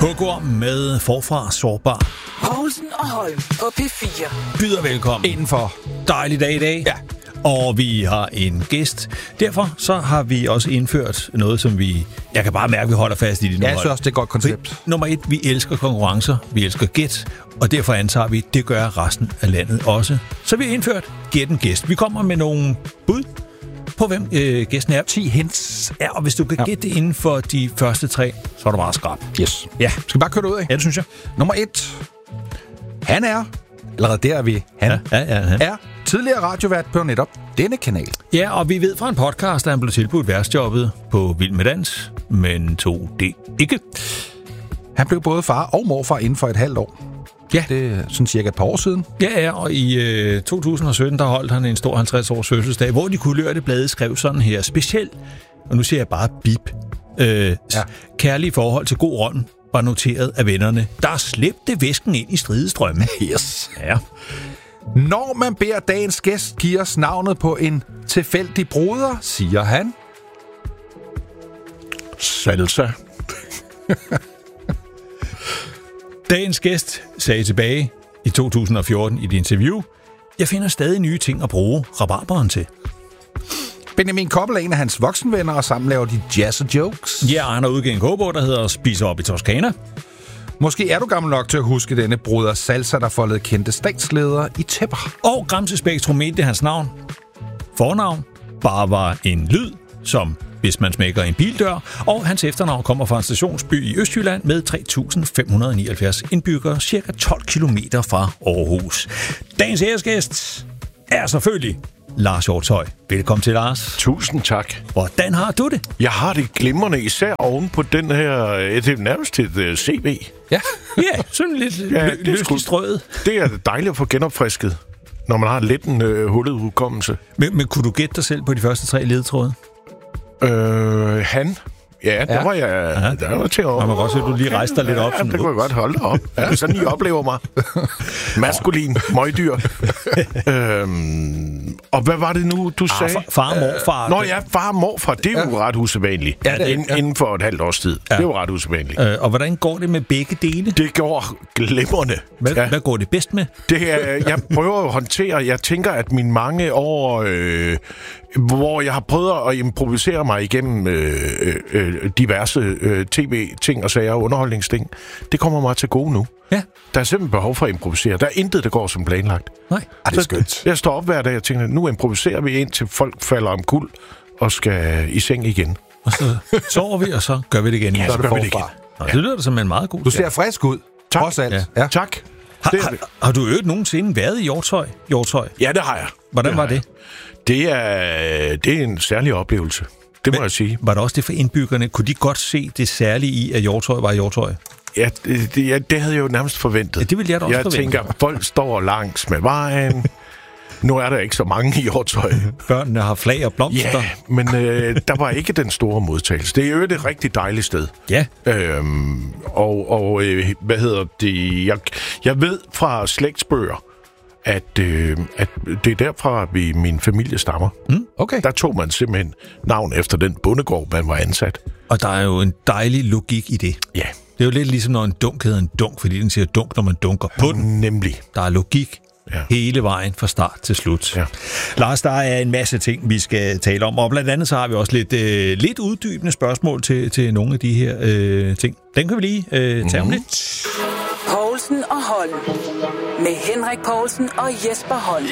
Hugorm med Forfra Sårbar. Poulsen og Holm på P4. Byder velkommen. Indenfor. Dejlig dag i dag. Ja. Og vi har en gæst. Derfor så har vi også indført noget, som jeg kan bare mærke, at vi holder fast i det nu. Ja, jeg synes også, det er et godt koncept. Nummer 1, vi elsker konkurrencer, vi elsker gæt, og derfor antager vi, det gør resten af landet også. Så vi har indført gæt en gæst. Vi kommer med nogle bud på, hvem gæsten er. 10 hints. Ja, og hvis du kan gætte det inden for de første 3, så er du bare skrab. Yes. Ja. Skal vi bare køre det ud af? Ja, det synes jeg. Nummer 1. Han er, allerede der er vi, han er tidligere radiovært på netop denne kanal. Ja, og vi ved fra en podcast, at han blev tilbudt værtsjobbet på Vild med Dans, men tog det ikke. Han blev både far og morfar inden for et halvt år. Ja. Det er sådan cirka et par år siden. Ja, og i 2017, der holdt han en stor 50-års fødselsdag, hvor de kulørte blade skrev sådan her specielt, og nu siger jeg bare bip, kærlige forhold til god ånd var noteret af vennerne. Der slæbte væsken ind i stridestrømme. Yes. Ja. Når man beder dagens gæst give os navnet på en tilfældig broder, siger han... Salsa. Dagens gæst sagde tilbage i 2014 i et interview, jeg finder stadig nye ting at bruge rabarberen til. Benjamin Koppel er en af hans voksenvenner, og sammen laver de jazz og jokes. Ja, han har udgivet en kogebog, der hedder Spiser op i Toskana. Måske er du gammel nok til at huske denne broder Salsa, der foldede kendte statsledere i tæpper. Og Gramse Spektrum mente hans navn. Fornavn bare var en lyd, som hvis man smækker en bildør, og hans efternavn kommer fra en stationsby i Østjylland med 3.579 indbyggere, cirka 12 kilometer fra Aarhus. Dagens æresgæst er selvfølgelig Lars Hjortshøj. Velkommen til, Lars. Tusind tak. Hvordan har du det? Jeg har det glimrende, især oven på den her, det er nærmest et CV. Ja, Ja, sådan lidt løsligt strøget. Det er dejligt at få genopfrisket, når man har lidt en hullet hukommelse. Men kunne du gætte dig selv på de første 3 ledetråde? Han? Ja, der var jeg der var til at... Man kan godt se, at du lige rejste dig lidt op. Ja, det kunne jeg godt holde dig op. Ja, sådan I oplever mig. Maskulin, møgdyr. Og hvad var det nu, du sagde? Far og morfar. Nå ja, far og morfar, det er jo ret usædvanligt. Ja, det er, Inden for et halvt års tid. Ja. Det er jo ret usædvanligt. Og hvordan går det med begge dele? Det går glimrende. Hvad går det bedst med? Det er, jeg prøver at håndtere. Jeg tænker, at mine mange år, hvor jeg har prøvet at improvisere mig igennem diverse tv-ting og sager og underholdningsting, det kommer mig til gode nu. Ja. Der er simpelthen behov for at improvisere. Der er intet, der går som planlagt. Nej. det er skønt. Jeg står op hver dag og tænker, nu improviserer vi ind til folk falder omkuld og skal i seng igen. Og så sover vi, og så gør vi det igen. Ja, Så så er det gør vi det igen. forfra. Nå, det lyder da som en meget god. Du ser frisk ud. Tak. Trods alt. Ja. Ja. Tak. Har du nogensinde været i Hjortshøj? Ja, det har jeg. Hvordan var det? Det er en særlig oplevelse. Det må jeg sige. Var det også det for indbyggerne? Kunne de godt se det særlige i, at Hjortshøj var Hjortshøj? Ja, det havde jeg jo nærmest forventet. Ja, det ville jeg da også forvente. tænker, folk står langs med vejen. Nu er der ikke så mange i Hjortshøj. Børnene har flag og blomster. Ja, men der var ikke den store modtagelse. Det er jo et rigtig dejligt sted. Ja. Hvad hedder det? Jeg ved fra slægtsbøger, at det er derfra, min familie stammer. Okay. Der tog man simpelthen navn efter den bondegård, man var ansat. Og der er jo en dejlig logik i det. Ja, Det er jo lidt ligesom, når en dunk hedder en dunk, fordi den siger dunk, når man dunker på den. nemlig. Der er logik Ja. hele vejen fra start til slut. Ja. Lars, der er en masse ting, vi skal tale om, og blandt andet så har vi også lidt uddybende spørgsmål til nogle af de her ting. Den kan vi lige tage om lidt. Poulsen og Holm. Med Henrik Poulsen og Jesper Holm.